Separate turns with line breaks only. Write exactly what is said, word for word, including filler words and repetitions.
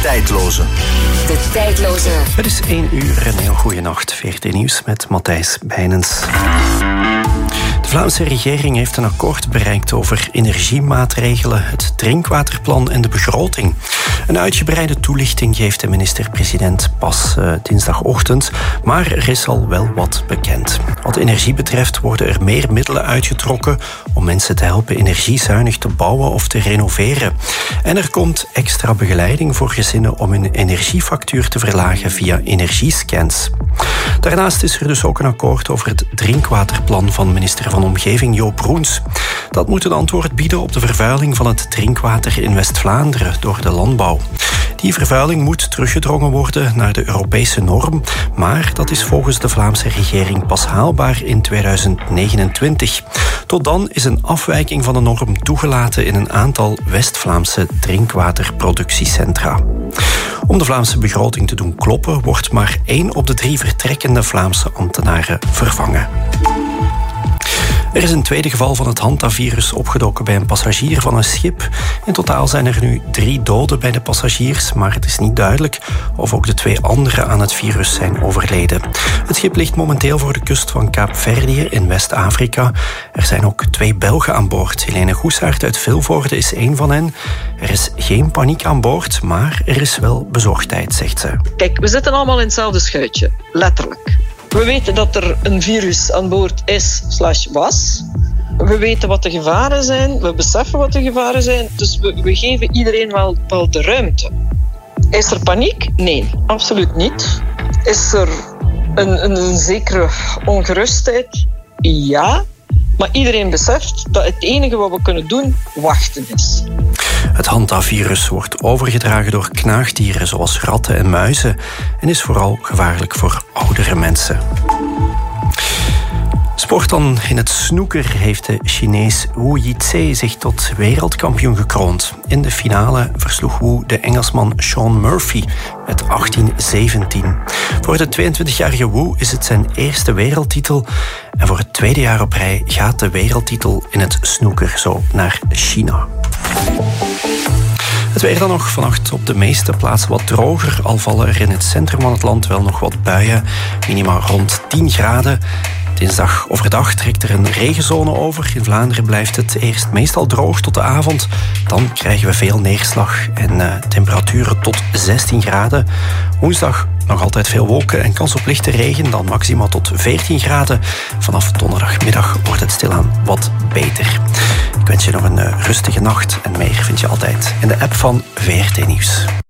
tijdloze.
De tijdloze.
Het is één uur en heel goede nacht. V R T Nieuws met Matthijs Bijnens. De Vlaamse regering heeft een akkoord bereikt over energiemaatregelen, het drinkwaterplan en de begroting. Een uitgebreide toelichting geeft de minister-president pas uh, dinsdagochtend, maar er is al wel wat bekend. Wat energie betreft worden er meer middelen uitgetrokken om mensen te helpen energiezuinig te bouwen of te renoveren. En er komt extra begeleiding voor gezinnen om hun energiefactuur te verlagen via energiescans. Daarnaast is er dus ook een akkoord over het drinkwaterplan van minister van Omgeving Joop Roens. Dat moet een antwoord bieden op de vervuiling van het drinkwater in West-Vlaanderen door de landbouw. Die vervuiling moet teruggedrongen worden naar de Europese norm, maar dat is volgens de Vlaamse regering pas haalbaar in tweeduizend negenentwintig. Tot dan is een afwijking van de norm toegelaten in een aantal West-Vlaamse drinkwaterproductiecentra. Om de Vlaamse begroting te doen kloppen, wordt maar één op de drie vertrekkende Vlaamse ambtenaren vervangen. Er is een tweede geval van het hantavirus opgedoken bij een passagier van een schip. In totaal zijn er nu drie doden bij de passagiers, maar het is niet duidelijk of ook de twee anderen aan het virus zijn overleden. Het schip ligt momenteel voor de kust van Kaapverdië in West-Afrika. Er zijn ook twee Belgen aan boord. Helene Goesaert uit Vilvoorde is één van hen. Er is geen paniek aan boord, maar er is wel bezorgdheid, zegt ze.
Kijk, we zitten allemaal in hetzelfde schuitje, letterlijk. We weten dat er een virus aan boord is slash was. We weten wat de gevaren zijn. We beseffen wat de gevaren zijn. Dus we, we geven iedereen wel, wel de ruimte. Is er paniek? Nee, absoluut niet. Is er een, een, een zekere ongerustheid? Ja. Maar iedereen beseft dat het enige wat we kunnen doen, wachten is.
Het hantavirus wordt overgedragen door knaagdieren zoals ratten en muizen en is vooral gevaarlijk voor oudere mensen. Sport dan. In het snooker heeft de Chinees Wu Yitze zich tot wereldkampioen gekroond. In de finale versloeg Wu de Engelsman Sean Murphy met achttien zeventien. Voor de tweeëntwintigjarige Wu is het zijn eerste wereldtitel. En voor het tweede jaar op rij gaat de wereldtitel in het snooker zo naar China. Het weer dan nog. Vannacht op de meeste plaatsen wat droger. Al vallen er in het centrum van het land wel nog wat buien. Minima rond tien graden. Dinsdag overdag trekt er een regenzone over. In Vlaanderen blijft het eerst meestal droog tot de avond. Dan krijgen we veel neerslag en uh, temperaturen tot zestien graden. Woensdag nog altijd veel wolken en kans op lichte regen. Dan maximaal tot veertien graden. Vanaf donderdagmiddag wordt het stilaan wat beter. Ik wens je nog een uh, rustige nacht. En meer vind je altijd in de app van V R T Nieuws.